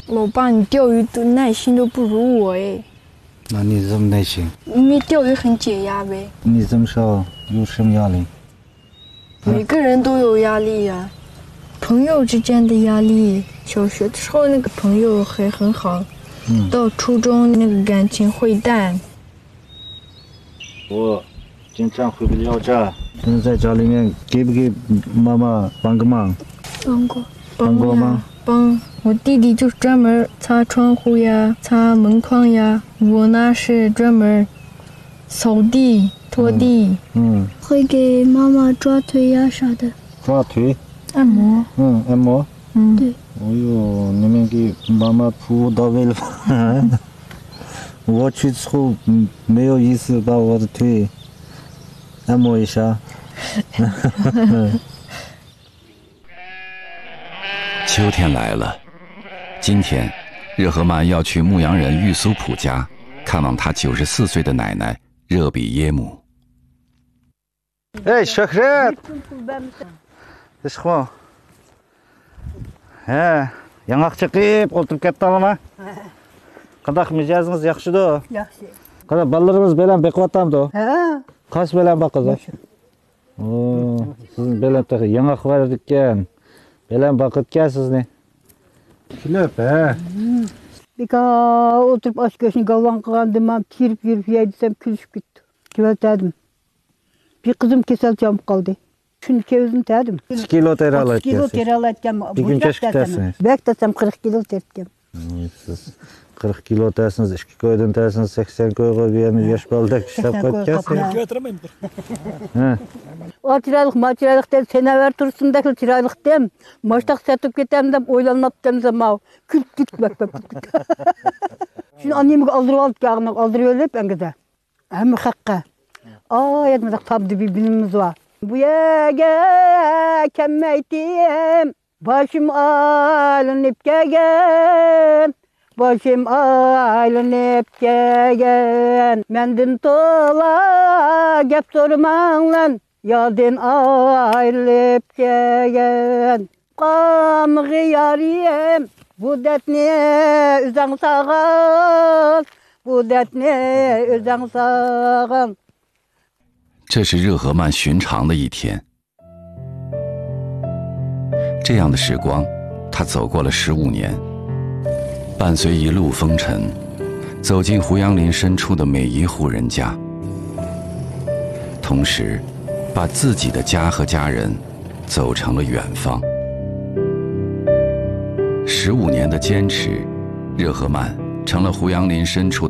老爸，你钓鱼的耐心都不如我哎。 那你这么耐心？ 因为钓鱼很解压呗。 你这么少有什么压力？ 每个人都有压力呀，朋友之间的压力。小学的时候那个朋友还很好，到初中那个感情会淡。 我经常回不了家，现在在家里面给不给妈妈帮个忙？帮过吗？ 帮。我弟弟就是专门擦窗户呀、擦门框呀，我呢是专门扫地、拖地。 会给妈妈抓腿呀啥的。 抓腿？ 按摩。 按摩。 对。 哎呦，你们给妈妈服务到位了吧？我去之后没有意思把我的腿按摩一下。 秋天来了，今天热河曼要去牧羊人玉苏普家看望他94岁的奶奶热比耶姆。 哎，小黑，这是什哎, 양ақшы қиып отырып кеттіңіз ма? Қандай мижазыңыз жақсы да? Жақсы. Қандай балаларыңыз белән бекіп атамды? Қаш белән бақызы? Сіздің белән тағы яңақ бар екен. Белән бақыт кәсізне. Күліп, Бека отырып аш көшін галван қылғандым, тиріп ейдісем күлішіп кетті. Кебәтәдім. Bir kızım kesel çabuk kaldı. Şunu çevirdim terdim. 2 kilo teri alay 30 kilo teri alaydım. Bir gün keşke tersiniz. Belki desem 40 kilo terdim. Siz 40 kilo tersiniz, 2 koydan tersiniz, 80 koyga bir yaş baldak işlep koyup kelsiniz. Götüremeyim. O çıraylık dem, senever turusundaki çıraylık dem. Maçtak satıp getem dem, oylanmap dem zaman. Kültük bak. Şimdi annemi aldırıp alıp yağını aldırıp ölüp en güzel. Hem hakka. Yetmedik tabi bir bilimimiz var. Bu yege kemmeytim, başım alınıp gegen, başım alınıp gegen. Mendin tola gep sorman lan, yadın ayrılıp gegen. Kamığı yariyem, bu detni üzen sağal, bu detni üzen sağal. 这是热河曼寻常的一天。这样的时光，他走过了15年，伴随一路风尘，走进胡杨林深处的每一户人家，同时，把自己的家和家人走成了远方。15年的坚持，热河曼成了胡杨林深处的